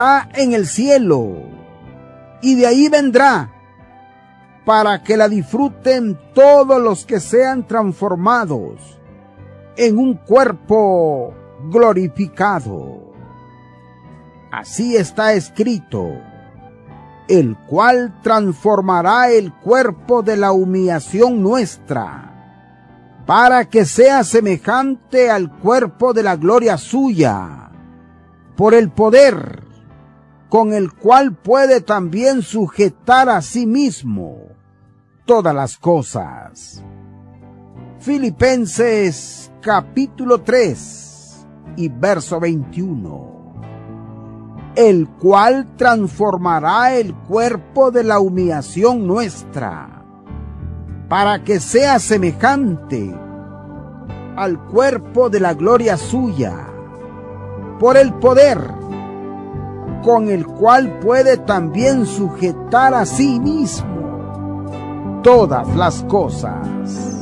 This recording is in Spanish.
en el cielo, y de ahí vendrá, para que la disfruten todos los que sean transformados en un cuerpo glorificado. Así está escrito, el cual transformará el cuerpo de la humillación nuestra, para que sea semejante al cuerpo de la gloria suya, por el poder con el cual puede también sujetar a sí mismo todas las cosas. Filipenses capítulo 3 y verso 21. El cual transformará el cuerpo de la humillación nuestra, para que sea semejante al cuerpo de la gloria suya, por el poder con el cual puede también sujetar a sí mismo todas las cosas.